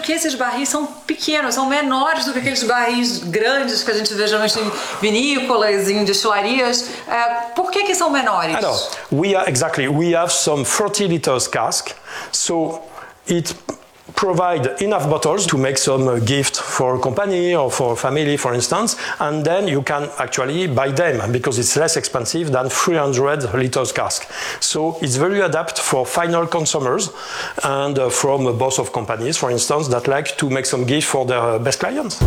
que esses barris são pequenos, são menores do que aqueles barris grandes que a gente vê geralmente em vinícolas, em destilarias. Por que são menores? Alors, we have some 30 liters cask, so it provide enough bottles to make some gift for a company or for a family, for instance, and then you can actually buy them because it's less expensive than 300 liters cask. So it's very adapted for final consumers and from a boss of companies, for instance, that like to make some gift for their best clients.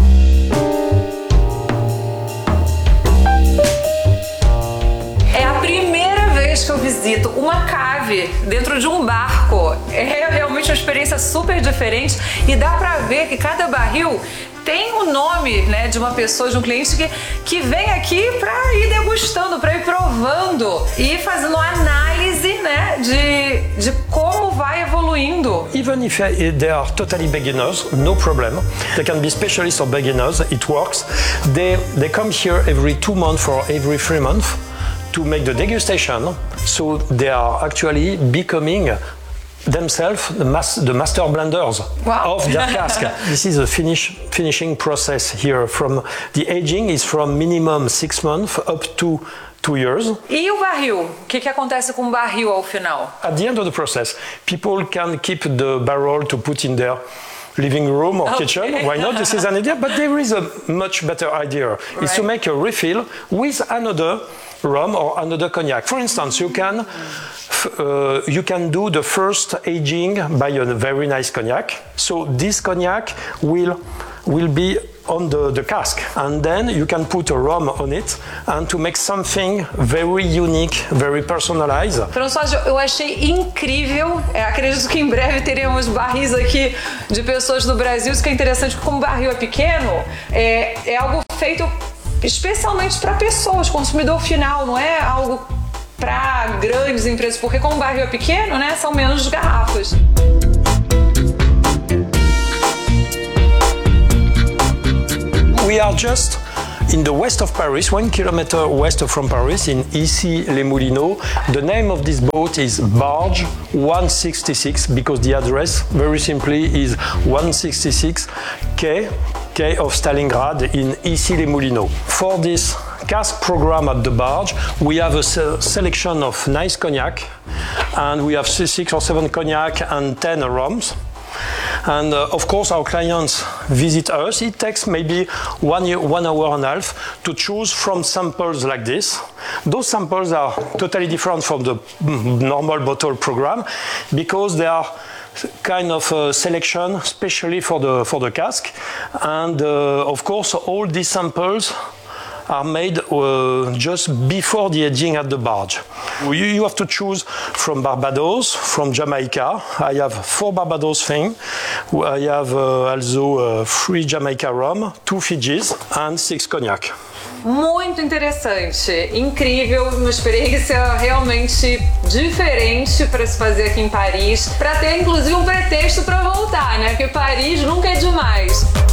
É a primeira vez que eu visito uma cave dentro de um barco. É realmente uma experiência super diferente e dá pra ver que cada barril tem o nome, né, de uma pessoa, de um cliente que vem aqui para ir degustando, para ir provando e fazendo análise, né, de como vai evoluindo. Even if they are totally beginners, no problem. They can be specialists or beginners, it works. They come here every 2 months or every 3 months to make the degustation, so they are actually becoming themselves the master blenders of their cask. This is a finishing process here. From the aging is from minimum 6 months up to 2 years. E o barril? O que acontece com o barril ao final? At the end of the process, people can keep the barrel to put in their living room or kitchen. Why not? This is an idea, but there is a much better idea. Right. Is to make a refill with another rum or another cognac. For instance, you can do the first aging by a very nice cognac. So this cognac will be on the cask, and then you can put a rum on it and to make something very unique, very personalized. François, eu achei incrível. Acredito que em breve teremos barris aqui de pessoas do Brasil. Isso que é interessante, porque como o barril é pequeno, é algo feito especialmente para pessoas, consumidor final, não é algo para grandes empresas, porque como o barril é pequeno, né, são menos garrafas. We are just in the west of Paris, 1 kilometer west from Paris, in Issy-les-Moulineaux. The name of this boat is Barge 166, because the address, very simply, is 166 Quai of Stalingrad in Issy-les-Moulineaux. For this cask program at the Barge, we have a selection of nice cognac, and we have 6 or 7 cognac and 10 rums. And of course, our clients visit us. It takes maybe 1 hour and a half to choose from samples like this. Those samples are totally different from the normal bottle program because they are kind of a selection, especially for the cask. And of course, all these samples are made just before the aging at the barge. You have to choose from Barbados, from Jamaica. I have 4 Barbados things. I have also 3 Jamaica rum, 2 Fijis and 6 cognac. Muito interessante, incrível, uma experiência realmente diferente para se fazer aqui em Paris, para ter inclusive um pretexto para voltar, né? Porque Paris nunca é demais.